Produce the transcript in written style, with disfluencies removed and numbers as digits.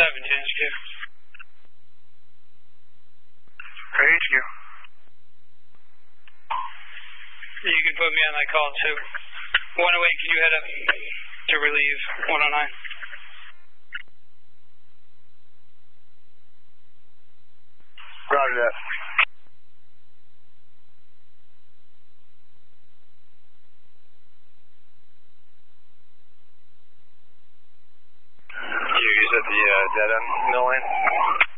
to HQ. Okay, HQ. You can put me on that call too. 108, can you head up to relieve 109? Roger that. You at the dead end mill lane?